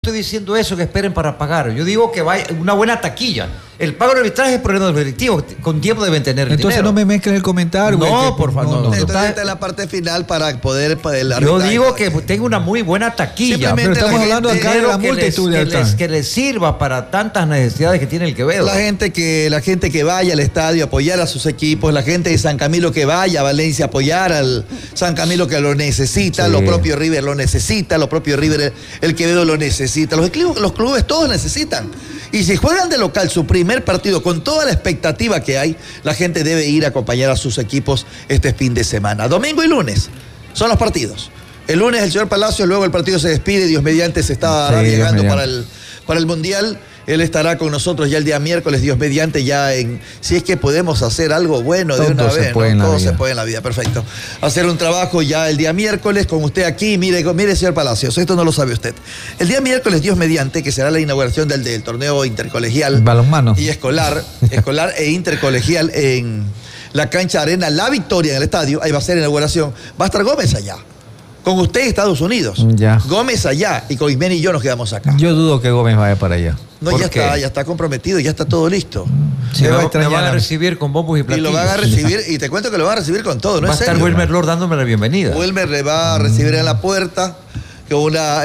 Estoy diciendo eso, que esperen para pagar. Yo digo que vaya una buena taquilla. El pago del arbitraje es problema de los directivos. Con tiempo deben tener el Entonces dinero. no me mezcles el comentario. No, por favor. No. Entonces esta es la parte final para poder el Yo digo que tenga una muy buena taquilla. Pero estamos hablando acá de la multitud que les sirva para tantas necesidades que tiene el Quevedo. La gente que vaya al estadio a apoyar a sus equipos, la gente de San Camilo que vaya a Valencia a apoyar al San Camilo que lo necesita, Sí. Lo propio River lo necesita, lo propio River, el Quevedo lo necesita, los clubes todos necesitan. Y si juegan de local su primer partido con toda la expectativa que hay, la gente debe ir a acompañar a sus equipos este fin de semana. Domingo y lunes son los partidos. El lunes el señor Palacios, luego el partido se despide, Dios mediante se está llegando para el Mundial. Él estará con nosotros ya el día miércoles, Dios mediante, si es que podemos hacer algo bueno de una vez, ¿no? Todo se puede en la vida, perfecto. Hacer un trabajo ya el día miércoles con usted aquí, mire, señor Palacios, esto no lo sabe usted. El día miércoles, Dios mediante, que será la inauguración del torneo intercolegial. Balonmano. Y escolar e intercolegial en la cancha Arena La Victoria en el estadio, ahí va a ser la inauguración, va a estar Gómez allá. Con usted Estados Unidos. Ya. Gómez allá y con Ismén y yo nos quedamos acá. Yo dudo que Gómez vaya para allá. No, ya está comprometido, ya está todo listo. Sí, me van a recibir con bombos y platillos. Y lo van a recibir, y te cuento que lo van a recibir con todo, ¿no? Va a estar Wilmer Lord dándome la bienvenida. Wilmer le va a recibir en la puerta con una...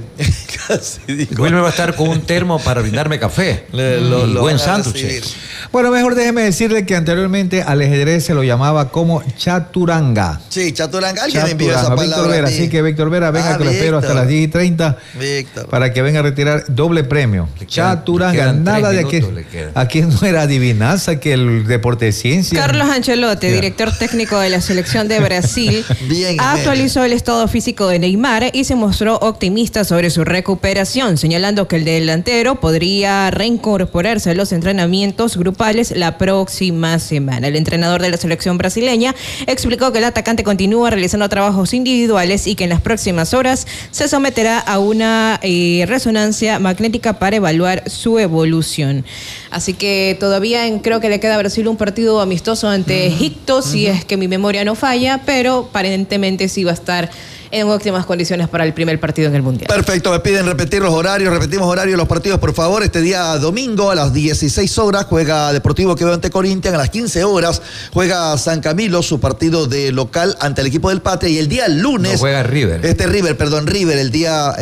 Wilmer va a estar con un termo para brindarme café. Buen sándwich. Bueno, mejor déjeme decirle que anteriormente al ajedrez se lo llamaba como chaturanga. Sí, chaturanga. Alguien me envió esa palabra. Víctor Vera, así que Víctor Vera, venga que lo espero hasta las 10:30 para que venga a retirar doble premio. Chaturanga, nada de aquí no era adivinanza, que el deporte de ciencia. Carlos Ancelotti, director técnico de la selección de Brasil, actualizó el estado físico de Neymar y se mostró optimista sobre su recuperación, señalando que el delantero podría reincorporarse a los entrenamientos grupales la próxima semana. El entrenador de la selección brasileña explicó que el atacante continúa realizando trabajos individuales y que en las próximas horas se someterá a una resonancia magnética para evaluar su evolución. Así que todavía creo que le queda a Brasil un partido amistoso ante Egipto, si es que mi memoria no falla, pero aparentemente sí va a estar en óptimas condiciones para el primer partido en el Mundial. Perfecto, me piden repetir los horarios, repetimos horarios de los partidos, por favor. Este día domingo a las 16 horas juega Deportivo Quevedo ante Corinthians, a las 15 horas juega San Camilo su partido de local ante el equipo del Patria, y el día lunes... No juega River. River, el día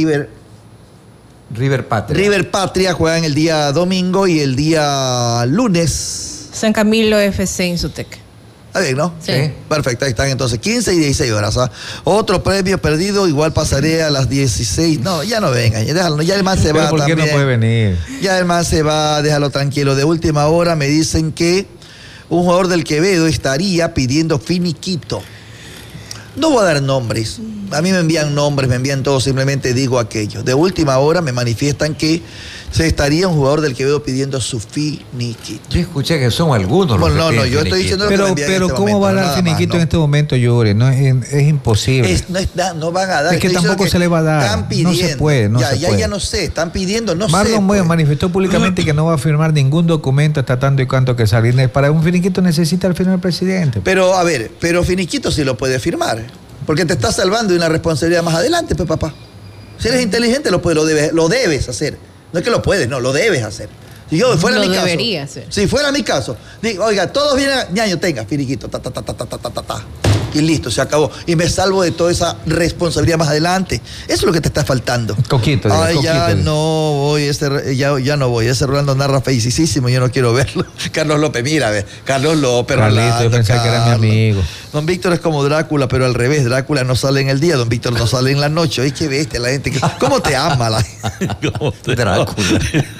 River Patria. River Patria juega en el día domingo, y el día lunes... San Camilo FC Insutec. Está bien, ¿no? Sí. Perfecto, ahí están entonces 15 y 16 horas. Otro premio perdido, igual pasaré a las 16. No, ya no vengan, déjalo, ya el man se va. ¿Por qué también. no puede venir? Ya el man se va, déjalo tranquilo. De última hora me dicen que un jugador del Quevedo estaría pidiendo finiquito. No voy a dar nombres. A mí me envían nombres, me envían todo, simplemente digo aquello. De última hora me manifiestan que se estaría un jugador del Quevedo pidiendo su finiquito. Yo escuché que son algunos. Bueno, no, yo estoy diciendo lo que me envían pero en este ¿cómo momento, va a dar finiquito no. en este momento, Llore? No, es imposible. No van a dar. Es que tampoco se le va a dar. Están pidiendo. No se puede, Ya no sé, están pidiendo, no sé. Marlon Moya manifestó públicamente que no va a firmar ningún documento hasta tanto y cuanto que salga. Para un finiquito necesita el firmar el presidente. Pero, a ver, finiquito sí lo puede firmar. Porque te está salvando de una responsabilidad más adelante, pues, papá. Si eres inteligente, lo debes hacer. No es que lo puedes, no, lo debes hacer. Si yo fuera mi caso. Lo debería hacer. Si fuera mi caso, digo, oiga, todos vienen, ñaño, tenga, finiquito, y listo, se acabó. Y me salvo de toda esa responsabilidad más adelante. Eso es lo que te está faltando. Coquito. Ya no voy, ya no voy. Ese Rolando narra feicísimo, yo no quiero verlo. Carlos López, mira, ve. Carlos López, Carlito, yo pensaba que era mi amigo. Don Víctor es como Drácula, pero al revés. Drácula no sale en el día, Don Víctor no sale en la noche. Ay, qué bestia la gente. ¿Cómo te ama la gente? Drácula.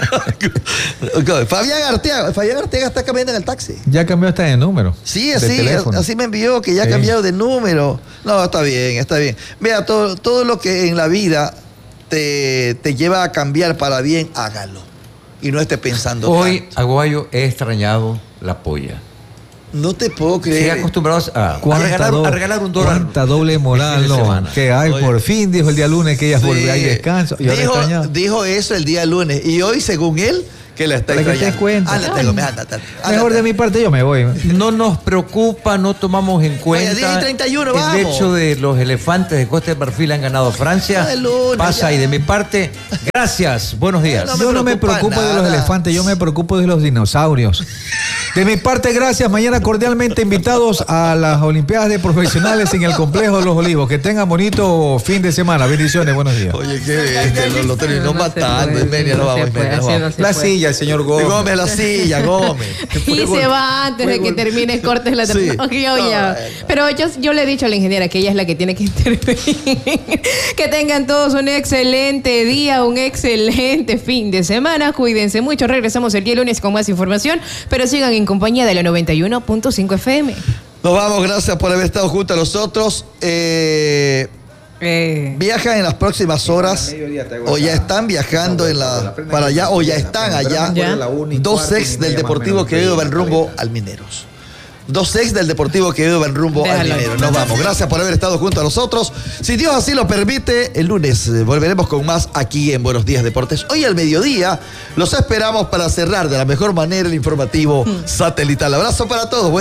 Fabián Arteaga está cambiando en el taxi. Ya cambió hasta de número. Sí, así me envió que ya ha cambiado de número. No, está bien. Vea, todo lo que en la vida te lleva a cambiar para bien, hágalo. Y no esté pensando Hoy, tanto. Aguayo, he extrañado la polla. No te puedo creer. Se acostumbrados a regalar un dólar. Cuánta doble moral, no. Que hay, por fin, dijo el día lunes que ella volvió, hay descanso. Y dijo eso el día lunes. Y hoy, según él, que la está extrañando. Para que te cuenta. Ándate. Mejor de mi parte yo me voy. No nos preocupa, no tomamos en cuenta. Vaya, 31, vamos. El hecho de los elefantes de Costa de Marfil han ganado a Francia. Pasa ya. Y de mi parte, gracias, buenos días. Yo no me preocupo de los elefantes, yo me preocupo de los dinosaurios. De mi parte, gracias. Mañana cordialmente invitados a las Olimpiadas de Profesionales en el Complejo de los Olivos. Que tengan bonito fin de semana. Bendiciones, buenos días. Oye, qué lo terminó matando. No vamos. La silla, el señor Gómez. Gómez, la silla, Gómez. Y se va antes de que termine cortes la tecnología. Pero yo le he dicho a la ingeniera que ella es la que tiene que intervenir. Que tengan todos un excelente día, un excelente fin de semana. Cuídense mucho. Regresamos el día lunes con más información, pero sigan en compañía de la 91.5 FM. Nos vamos, gracias por haber estado junto a nosotros. Viajan en las próximas horas o ya están viajando para allá o ya están allá. Dos ex del Deportivo Quevedo van rumbo al Mineros. Dos ex del Deportivo Quevedo van rumbo al Mineros. Nos vamos. Gracias por haber estado junto a nosotros. Si Dios así lo permite, el lunes volveremos con más aquí en Buenos Días Deportes. Hoy al mediodía los esperamos para cerrar de la mejor manera el informativo satelital. Abrazo para todos.